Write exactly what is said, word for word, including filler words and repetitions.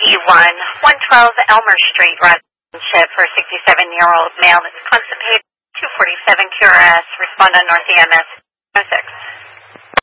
one, one twelve Elmer Street, Rochester, for a sixty-seven-year-old male that's constipated, two forty-seven Q R S, respond on North E M S oh six.